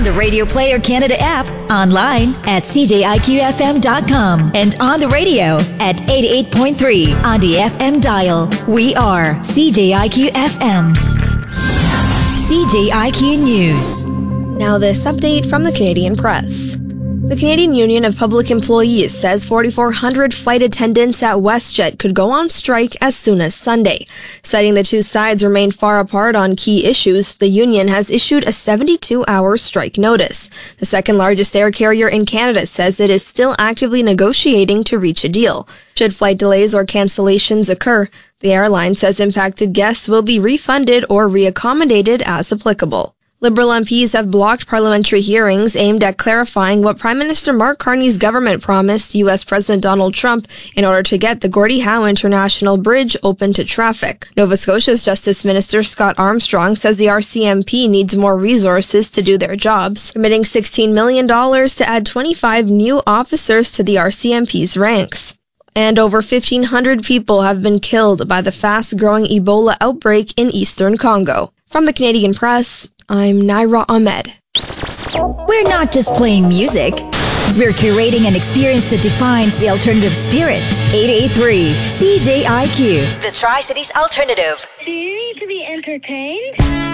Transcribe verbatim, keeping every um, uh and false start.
on the Radio Player Canada app, online at c j i q f m dot com, and on the radio at eighty-eight point three on the F M dial. We are C J I Q F M. C J I Q News. Now this update from the Canadian Press. The Canadian Union of Public Employees says forty-four hundred flight attendants at WestJet could go on strike as soon as Sunday. Citing the two sides remain far apart on key issues, the union has issued a seventy-two hour strike notice. The second largest air carrier in Canada says it is still actively negotiating to reach a deal. Should flight delays or cancellations occur, the airline says impacted guests will be refunded or reaccommodated as applicable. Liberal M Ps have blocked parliamentary hearings aimed at clarifying what Prime Minister Mark Carney's government promised U S President Donald Trump in order to get the Gordie Howe International Bridge open to traffic. Nova Scotia's Justice Minister Scott Armstrong says the R C M P needs more resources to do their jobs, committing sixteen million dollars to add twenty-five new officers to the R C M P's ranks. And over fifteen hundred people have been killed by the fast-growing Ebola outbreak in eastern Congo. From the Canadian Press, I'm Naira Ahmed. We're not just playing music. We're curating an experience that defines the alternative spirit. eighty-eight point three C J I Q, the Tri-Cities Alternative. Do you need to be entertained?